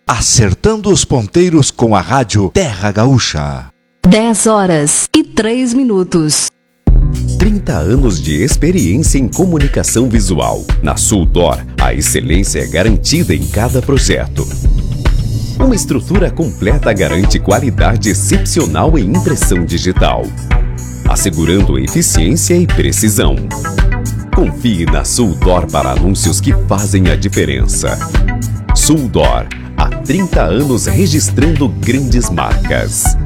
Acertando os ponteiros com a rádio Terra Gaúcha. 10h03. 30 anos de experiência em comunicação visual. Na Suldor, a excelência é garantida em cada projeto. Uma estrutura completa garante qualidade excepcional em impressão digital, assegurando eficiência e precisão. Confie na Suldor para anúncios que fazem a diferença. Suldor, há 30 anos registrando grandes marcas.